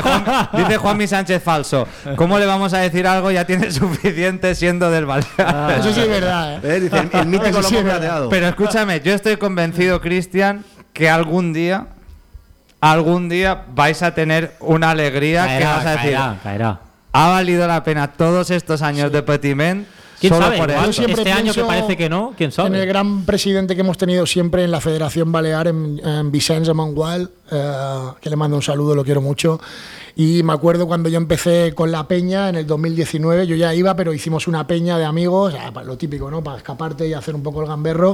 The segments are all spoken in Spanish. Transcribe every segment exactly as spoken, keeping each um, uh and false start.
Juan, dice Juanmi Sánchez Falso. ¿Cómo le vamos a decir algo? Ya tiene suficiente siendo del Baleares. Ah, eso sí es verdad, ¿eh? ¿Eh? Dice, el, el mítico sí lomo plateado. Pero escúchame, yo estoy convencido, Cristian, que algún día, algún día vais a tener una alegría caerá, que vas a decir. caerá, caerá. Ha valido la pena todos estos años sí. de Petiment. ¿Quién solo sabe? por Igual esto. este año que parece que no, ¿quién sabe? En el gran presidente que hemos tenido siempre en la Federación Balear, en, en Vicenç Amangual, eh, que le mando un saludo, lo quiero mucho. Y me acuerdo cuando yo empecé con la peña en el dos mil diecinueve, yo ya iba, pero hicimos una peña de amigos, lo típico, ¿no? Para escaparte y hacer un poco el gamberro.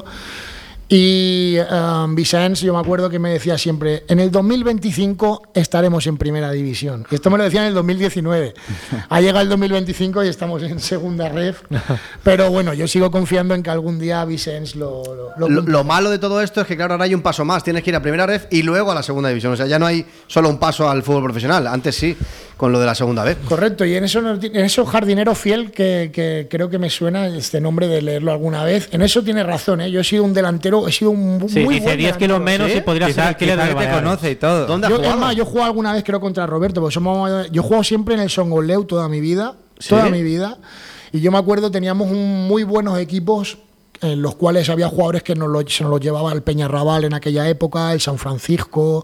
Y um, Vicenç, yo me acuerdo que me decía siempre, en el dos mil veinticinco estaremos en primera división. Y esto me lo decía en el dos mil diecinueve. Ha llegado el dos mil veinticinco y estamos en segunda ref. Pero bueno, yo sigo confiando en que algún día Vicenç lo... Lo, lo, lo malo de todo esto es que claro, ahora hay un paso más. Tienes que ir a primera ref y luego a la segunda división. O sea, ya no hay solo un paso al fútbol profesional. Antes sí, con lo de la segunda vez. Correcto, y en eso, en eso jardinero fiel, que, que creo que me suena este nombre de leerlo alguna vez, en eso tiene razón, ¿eh? Yo he sido un delantero, he sido un sí, muy dice buen diez kilos menos ¿sí? y podría quizá, ser alquiler quizá de que te conoce y todo. ¿Dónde has yo, jugado? es más, yo he jugado alguna vez creo contra Roberto, porque somos, yo he jugado siempre en el Songoleu toda mi vida, ¿Sí? toda mi vida, y yo me acuerdo teníamos un, muy buenos equipos en los cuales había jugadores que nos lo, se nos los llevaba el Peñarrabal en aquella época, el San Francisco.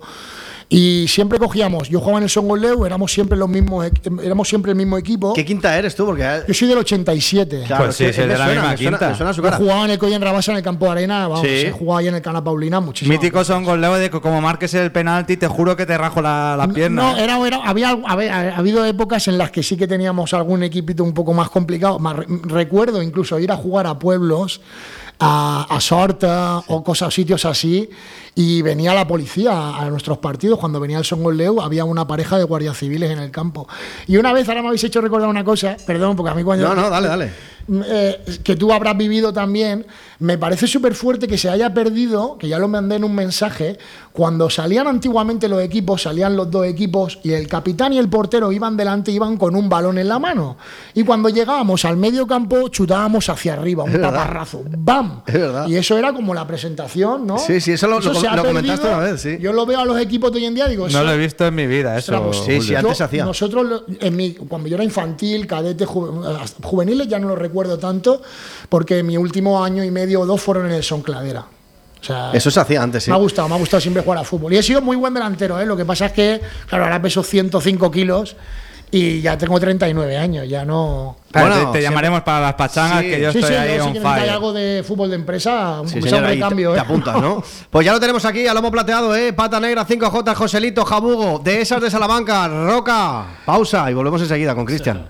Y siempre cogíamos, yo jugaba en el Songoleu, éramos siempre los mismos, éramos siempre el mismo equipo. ¿Qué quinta eres tú? Porque Yo soy del ochenta y siete. claro, Pues sí, que soy de me la suena, misma me suena, quinta. me suena su Yo cara. jugaba en el Coyen Rabasa en el campo de arena, vamos, Sí. he jugado ahí en el Cana Paulina muchísimo. Mítico son goleo de que como marques el penalti, te juro que te rajo la, la pierna. No, era, era, había, había, ha habido épocas en las que sí que teníamos algún equipito un poco más complicado. Más, recuerdo incluso ir a jugar a pueblos, a, a Sorta o cosas, sitios así, y venía la policía a nuestros partidos. Cuando venía el Songoleu había una pareja de guardias civiles en el campo. Y una vez, ahora me habéis hecho recordar una cosa, perdón, porque a mí cuando... No, no, dale, dale. Eh, que tú habrás vivido también, me parece súper fuerte que se haya perdido, que ya lo mandé en un mensaje, cuando salían antiguamente los equipos, salían los dos equipos y el capitán y el portero iban delante, iban con un balón en la mano, y cuando llegábamos al medio campo chutábamos hacia arriba, un paparrazo, ¡bam! Es verdad. Y eso era como la presentación, ¿no? Sí, sí, eso lo, lo, se ha lo comentaste perdido. una vez, sí. Yo lo veo a los equipos de hoy en día, digo, No eso- lo he visto en mi vida, eso. Ostras, pues, Sí, sí, yo- antes se hacía. Nosotros, lo- en mi, cuando yo era infantil, cadete, ju- hasta juveniles, ya no lo recuerdo tanto, porque mi último año y medio o dos fueron en el Soncladera. O sea, Eso se hacía antes, sí. me ha gustado, me ha gustado siempre jugar a fútbol. Y he sido muy buen delantero, ¿eh? Lo que pasa es que, claro, ahora peso ciento cinco kilos y ya tengo treinta y nueve años, ya no... Bueno, Bueno, te, te sí. llamaremos para las pachangas, Sí. que yo Sí, estoy sí, ahí yo sí on que necesitáis fire. algo de fútbol de empresa, Sí, aunque sea señor, un ahí recambio, te, ¿eh? te apuntas, ¿no? Pues ya lo tenemos aquí, a lomo plateado, ¿eh? Pata negra, cinco J, Joselito, Jabugo, de esas de Salamanca, Roca. Pausa y volvemos enseguida con Cristian.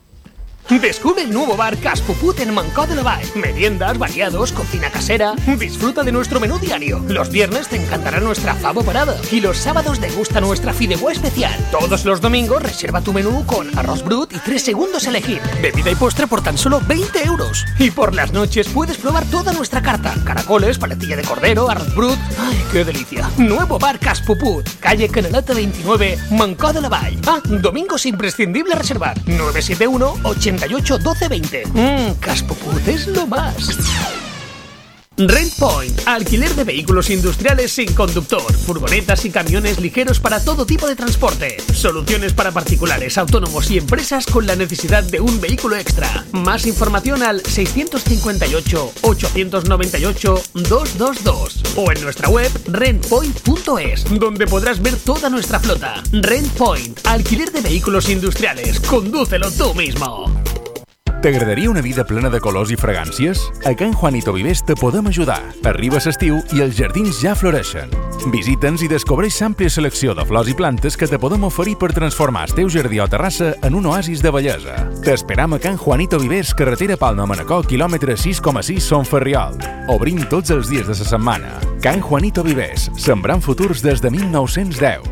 Descubre el nuevo bar Cas Puput en Mancó de la Vall. Meriendas, variados, cocina casera. Disfruta de nuestro menú diario. Los viernes te encantará nuestra favo parada. Y los sábados degusta nuestra fideuà especial. Todos los domingos reserva tu menú con arroz brut y tres segundos a elegir. Bebida y postre por tan solo veinte euros. Y por las noches puedes probar toda nuestra carta. Caracoles, paletilla de cordero, arroz brut. ¡Ay, qué delicia! Nuevo bar Cas Puput. Calle Canaleta veintinueve, Mancó de la Vall. Ah, domingos imprescindible reservar. nueve siete uno, ochenta y ocho, doce veinte. Mmm, Cas Puput es lo más. Rent Point, alquiler de vehículos industriales sin conductor, furgonetas y camiones ligeros para todo tipo de transporte. Soluciones para particulares, autónomos y empresas con la necesidad de un vehículo extra. Más información al seiscientos cincuenta y ocho, ochocientos noventa y ocho, doscientos veintidós o en nuestra web rent point punto es, donde podrás ver toda nuestra flota. Rent Point, alquiler de vehículos industriales. Condúcelo tú mismo. T'agradaria una vida plena de colors i fragàncies? A Can Juanito Vivers te podem ajudar. Arriba l'estiu i els jardins ja floreixen. Visita'ns i descobreix l'àmplia selecció de flors i plantes que te podem oferir per transformar el teu jardí o terrassa en un oasis de bellesa. T'esperam a Can Juanito Vivers, carretera Palma Manacor, quilòmetre sis coma sis, Son Ferriol. Obrim tots els dies de la setmana. Can Juanito Vivers, sembrant futurs des de mil nou-cents deu.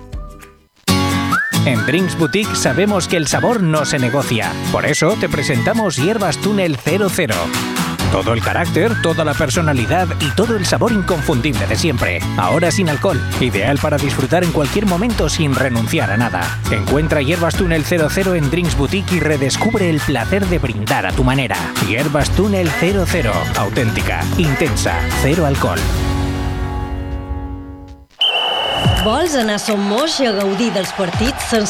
En Drinks Boutique sabemos que el sabor no se negocia. Por eso te presentamos Hierbas Túnel cero cero. Todo el carácter, toda la personalidad y todo el sabor inconfundible de siempre. Ahora sin alcohol. Ideal para disfrutar en cualquier momento sin renunciar a nada. Encuentra Hierbas Túnel cero cero en Drinks Boutique y redescubre el placer de brindar a tu manera. Hierbas Túnel cero cero. Auténtica, intensa, cero alcohol. Vols anar a Son Moix i a gaudir dels partits sense